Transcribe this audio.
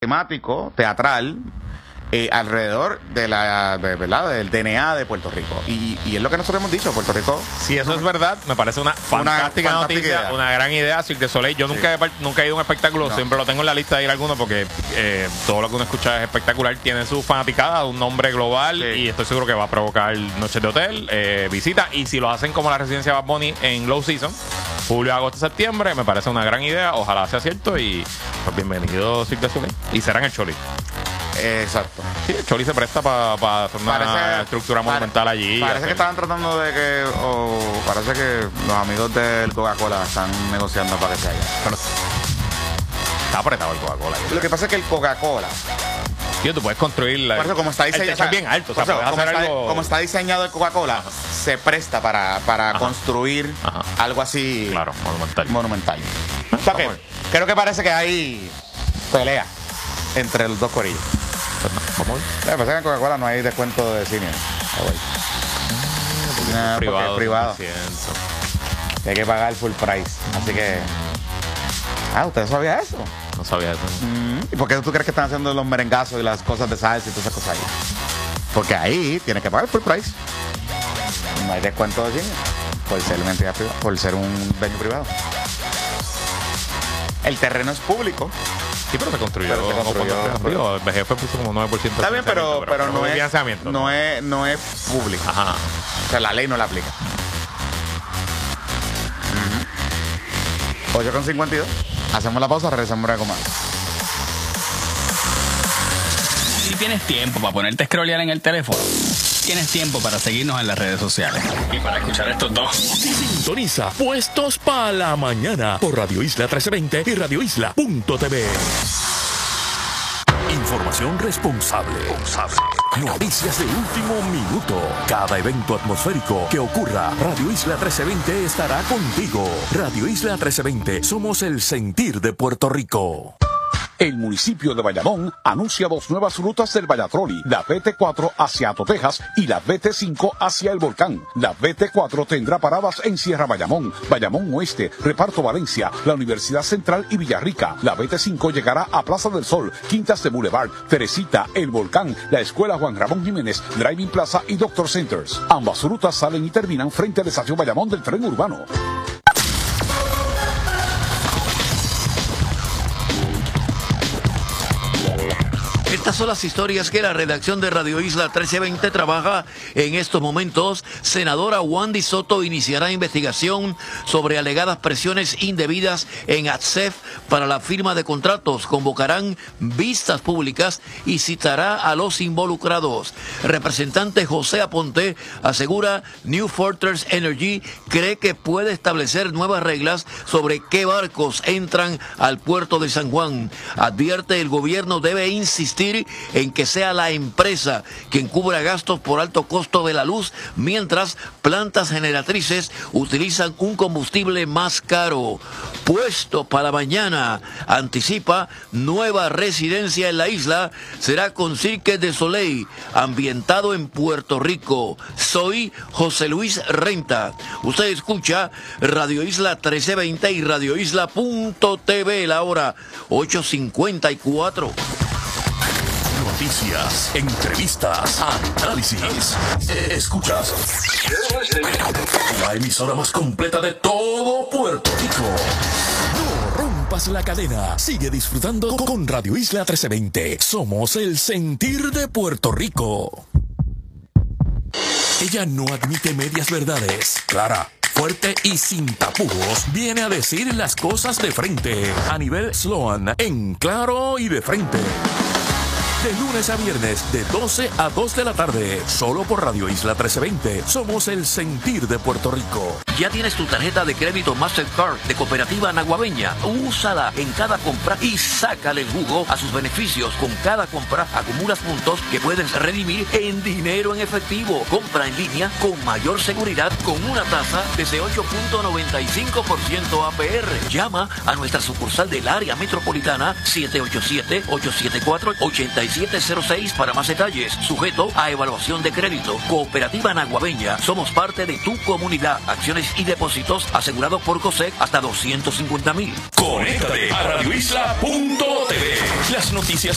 temático, teatral, alrededor de ¿verdad? Del DNA de Puerto Rico. Y es lo que nosotros hemos dicho, Puerto Rico. Si eso es verdad, me parece una fantástica noticia, idea. Una gran idea. Cirque du Soleil, yo nunca he ido a un espectáculo, siempre lo tengo en la lista de ir a alguno porque todo lo que uno escucha es espectacular, tiene su fanaticada, un nombre global, y estoy seguro que va a provocar noches de hotel, visitas, y si lo hacen como la residencia Bad Bunny en low season, julio, agosto, septiembre, me parece una gran idea, ojalá sea cierto, y pues bienvenido Cirque du Soleil, y será en el Choli. Exacto. Sí, el Choli se presta para hacer una estructura monumental allí. Parece que estaban tratando de que, parece que los amigos del Coca-Cola están negociando para que se haya. Pero está apretado el Coca-Cola. Lo que pasa es que el Coca-Cola, tío, tú puedes construir por eso, como está diseñado, es bien alto, o sea, puedes hacer algo. Como está diseñado el Coca-Cola, se presta para construir algo así. Claro, monumental. O sea que creo que parece que hay pelea entre los dos corillos. Vamos a ver. Lo que pasa es que en Coca-Cola no hay descuento de cine. Porque es privado. Hay que pagar full price. Así que. ¿Usted sabía eso? No sabía eso. ¿Y por qué tú crees que están haciendo los merengazos y las cosas de salsa y todas esas cosas ahí? Porque ahí tienes que pagar full price. No hay descuento de cine. Por ser una entidad privada, por ser un dueño privado. El terreno es público. Sí, pero se construyó. El BGF puso como 9%. Está bien, pero no es público. Ajá. O sea, la ley no la aplica. 8:52. Hacemos la pausa, regresamos con más. Si tienes tiempo para ponerte a scrollear en el teléfono, tienes tiempo para seguirnos en las redes sociales y para escuchar estos dos. Sintoniza Puestos para la Mañana por Radio Isla 1320 y radioisla.tv. Información responsable. Noticias de último minuto. Cada evento atmosférico que ocurra, Radio Isla 1320 estará contigo. Radio Isla 1320, somos el sentir de Puerto Rico. El municipio de Bayamón anuncia 2 nuevas rutas del Vallatroli, la VT4 hacia Atotejas y la VT5 hacia el Volcán. La VT4 tendrá paradas en Sierra Bayamón, Bayamón Oeste, Reparto Valencia, la Universidad Central y Villarrica. La VT5 llegará a Plaza del Sol, Quintas de Boulevard, Teresita, el Volcán, la Escuela Juan Ramón Jiménez, Driving Plaza y Doctor Centers. Ambas rutas salen y terminan frente a la estación Bayamón del tren urbano. Estas son las historias que la redacción de Radio Isla 1320 trabaja en estos momentos. Senadora Wandy Soto iniciará investigación sobre alegadas presiones indebidas en ATSEF para la firma de contratos. Convocarán vistas públicas y citará a los involucrados. Representante José Aponte asegura New Fortress Energy cree que puede establecer nuevas reglas sobre qué barcos entran al puerto de San Juan. Advierte el gobierno debe insistir en que sea la empresa quien cubra gastos por alto costo de la luz, mientras plantas generatrices utilizan un combustible más caro. Puesto para mañana, anticipa nueva residencia en la isla, será con Cirque du Soleil, ambientado en Puerto Rico. Soy José Luis Renta. Usted escucha Radio Isla 1320 y radioisla.tv, la hora 8:54. Noticias, entrevistas, análisis. Escuchas la emisora más completa de todo Puerto Rico. No rompas la cadena. Sigue disfrutando con Radio Isla 1320. Somos el sentir de Puerto Rico. Ella no admite medias verdades. Clara, fuerte y sin tapujos, viene a decir las cosas de frente. A nivel Sloan, en claro y de frente. De lunes a viernes, de 12 a 2 de la tarde, solo por Radio Isla 1320. Somos el sentir de Puerto Rico. ¿Ya tienes tu tarjeta de crédito Mastercard de Cooperativa Naguabeña? Úsala en cada compra y sácale el jugo a sus beneficios. Con cada compra acumulas puntos que puedes redimir en dinero en efectivo. Compra en línea con mayor seguridad con una tasa desde 8.95% APR. Llama a nuestra sucursal del área metropolitana 787-874-8706 para más detalles. Sujeto a evaluación de crédito. Cooperativa Naguabeña. Somos parte de tu comunidad. Acciones y depósitos asegurados por COSEC hasta $250,000. Conéctate a radioisla.tv. Las noticias